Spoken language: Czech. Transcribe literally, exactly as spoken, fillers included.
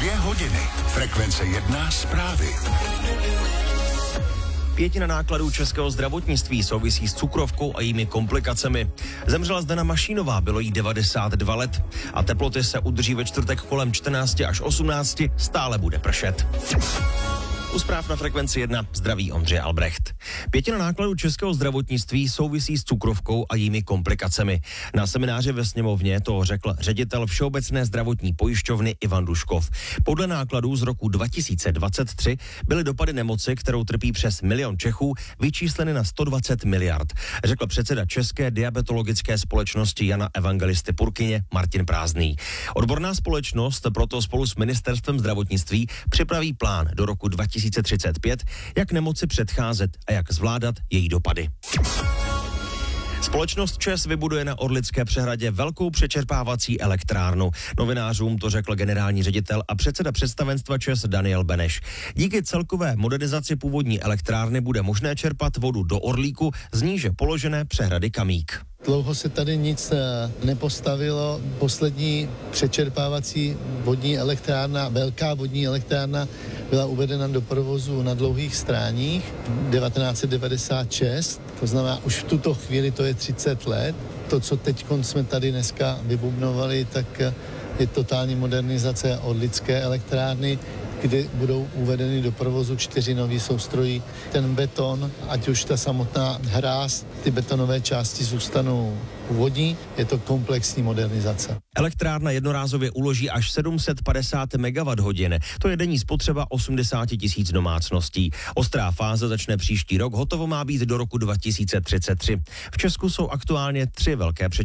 Dvě hodiny. Frekvence jedna zprávy. Pětina nákladů českého zdravotnictví souvisí s cukrovkou a jejími komplikacemi. Zemřela Zdena Mašínová, bylo jí devadesát dva let a teploty se udrží ve čtvrtek kolem čtrnáct až osmnáct, stále bude pršet. U zpráv na Frekvenci jedna zdraví Ondřej Albrecht. Pětina nákladů českého zdravotnictví souvisí s cukrovkou a jejími komplikacemi. Na semináři ve sněmovně to řekl ředitel Všeobecné zdravotní pojišťovny Ivan Duškov. Podle nákladů z roku dva tisíce dvacet tři byly dopady nemoci, kterou trpí přes milion Čechů, vyčísleny na sto dvacet miliard, řekl předseda České diabetologické společnosti Jana Evangelisty Purkyně Martin Prázdný. Odborná společnost proto spolu s ministerstvem zdravotnictví připraví plán do roku dva tisíce třicet pět, jak nemoci předcházet a jak zvládat její dopady. Společnost ČEZ vybuduje na Orlické přehradě velkou přečerpávací elektrárnu. Novinářům to řekl generální ředitel a předseda představenstva ČEZ Daniel Beneš. Díky celkové modernizaci původní elektrárny bude možné čerpat vodu do Orlíku z níže položené přehrady Kamík. Dlouho se tady nic nepostavilo. Poslední přečerpávací vodní elektrárna, velká vodní elektrárna, byla uvedena do provozu na Dlouhých Stráních devatenáct set devadesát šest, to znamená už v tuto chvíli to je třicet let. To, co teď jsme tady dneska vybubnovali, tak je totální modernizace Orlické elektrárny, kde budou uvedeny do provozu čtyři nový soustrojí. Ten beton, ať už ta samotná hráz, ty betonové části zůstanou původní, je to komplexní modernizace. Elektrárna jednorázově uloží až sedm set padesát megawatthodin. To je denní spotřeba osmdesát tisíc domácností. Ostrá fáze začne příští rok, hotovo má být do roku dva tisíce třicet tři. V Česku jsou aktuálně tři velké